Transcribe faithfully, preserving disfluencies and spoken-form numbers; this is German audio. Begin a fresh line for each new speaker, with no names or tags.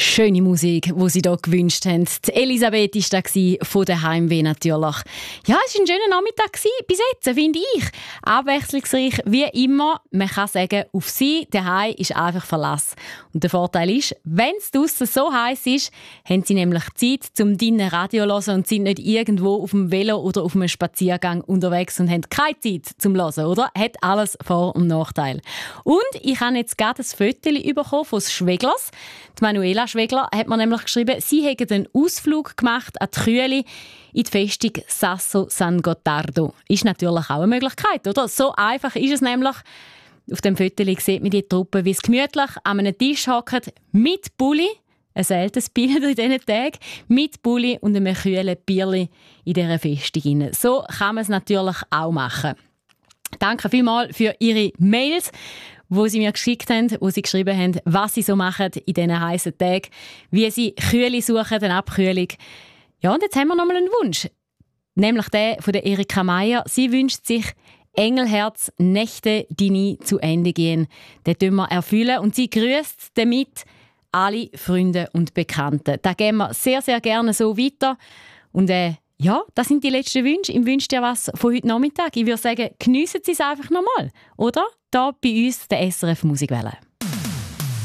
Schöne Musik, die sie hier gewünscht haben. Die Elisabeth war da von der Heimweh natürlich. Ja, es war ein schöner Nachmittag bis jetzt, finde ich. Abwechslungsreich wie immer. Man kann sagen, auf sie daheim ist einfach Verlass. Und der Vorteil ist, wenn es draussen so heiß ist, haben sie nämlich Zeit, um dein Radio zu hören und sind nicht irgendwo auf dem Velo oder auf einem Spaziergang unterwegs und haben keine Zeit zum Hören, oder? Hat alles Vor- und Nachteil. Und ich habe jetzt gerade ein Foto bekommen von Schweglers. Die Manuela Schwegler hat mir nämlich geschrieben, sie hätten einen Ausflug gemacht an die Kühle in die Festung Sasso San Gottardo. Ist natürlich auch eine Möglichkeit, oder? So einfach ist es nämlich. Auf dem Foto sieht man die Truppe, wie es gemütlich an einem Tisch hockt, mit Bulli, ein seltenes Bild in diesen Tagen, mit Bulli und einem kühlen Bierli in dieser Festung. So kann man es natürlich auch machen. Danke vielmals für Ihre Mails, wo sie mir geschickt haben, wo sie geschrieben haben, was sie so machen in diesen heißen Tagen, wie sie Kühle suchen, eine Abkühlung. Ja, und jetzt haben wir noch mal einen Wunsch, nämlich der von der Erika Meier. Sie wünscht sich Engelherz, Nächte, die nie zu Ende gehen. Den tun wir erfüllen und sie grüßt damit alle Freunde und Bekannten. Da gehen wir sehr, sehr gerne so weiter. Und äh, ja, das sind die letzten Wünsche. Ich wünsche dir was von heute Nachmittag. Ich würde sagen, geniessen Sie es einfach nochmal, oder? Da bei uns der S R F Musikwelle.